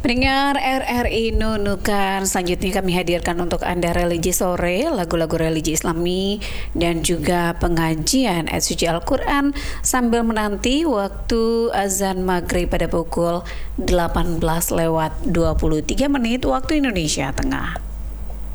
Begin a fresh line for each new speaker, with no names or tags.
Pendengar RRI Nunukan, selanjutnya kami hadirkan untuk Anda religi sore, lagu-lagu religi Islami dan juga pengajian ayat suci Al-Quran sambil menanti waktu azan maghrib pada pukul 18:23 waktu Indonesia Tengah.